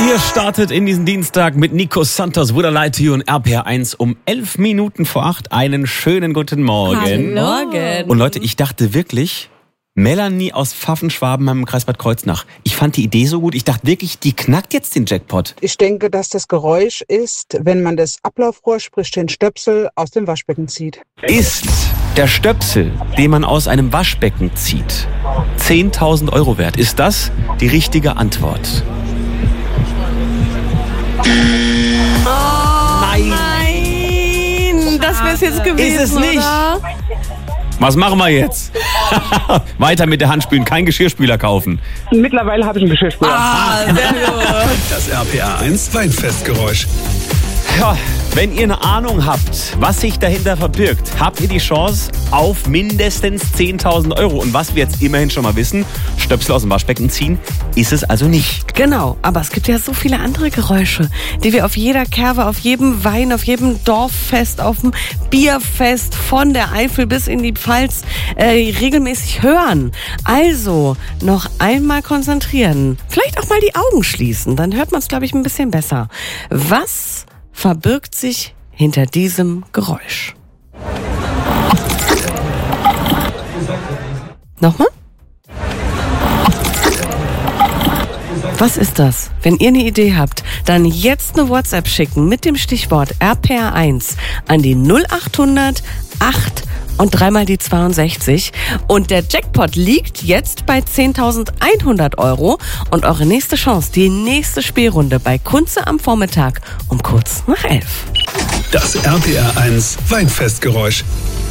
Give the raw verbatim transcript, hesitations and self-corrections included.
Ihr startet in diesen Dienstag mit Nico Santos, Would I Lie to You und R P R eins um elf Minuten vor acht. Einen schönen guten Morgen. Morgen. Und Leute, ich dachte wirklich, Melanie aus Pfaffenschwaben im Kreis Bad Kreuznach. Ich fand die Idee so gut. Ich dachte wirklich, die knackt jetzt den Jackpot. Ich denke, dass das Geräusch ist, wenn man das Ablaufrohr, sprich den Stöpsel, aus dem Waschbecken zieht. Ist der Stöpsel, den man aus einem Waschbecken zieht, zehntausend Euro wert? Ist das die richtige Antwort? Oh, nein. nein! Das wäre es jetzt gewesen, Ist es nicht? Oder? Was machen wir jetzt? Weiter mit der Hand spülen, kein Geschirrspüler kaufen. Mittlerweile habe ich einen Geschirrspüler. Ah, sehr gut. Das R P R eins Weinfestgeräusch. Ja, wenn ihr eine Ahnung habt, was sich dahinter verbirgt, habt ihr die Chance auf mindestens zehntausend Euro. Und was wir jetzt immerhin schon mal wissen, Stöpsel aus dem Waschbecken ziehen, ist es also nicht. Genau, aber es gibt ja so viele andere Geräusche, die wir auf jeder Kerbe, auf jedem Wein, auf jedem Dorffest, auf dem Bierfest von der Eifel bis in die Pfalz äh, regelmäßig hören. Also noch einmal konzentrieren, vielleicht auch mal die Augen schließen, dann hört man es, glaube ich, ein bisschen besser. Was verbirgt sich hinter diesem Geräusch? Nochmal? Was ist das? Wenn ihr eine Idee habt, dann jetzt eine WhatsApp schicken mit dem Stichwort R P R eins an die null achthundert acht und dreimal die zweiundsechzig. Und der Jackpot liegt jetzt bei zehntausendeinhundert Euro. Und eure nächste Chance, die nächste Spielrunde bei Kunze am Vormittag um kurz nach elf. Das R P R eins Weinfestgeräusch.